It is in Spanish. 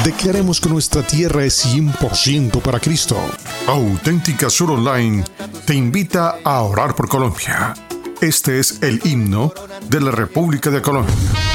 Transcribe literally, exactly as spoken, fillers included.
Declaremos que nuestra tierra es cien por ciento para Cristo. Auténtica Sur Online te invita a orar por Colombia. Este es el himno de la República de Colombia.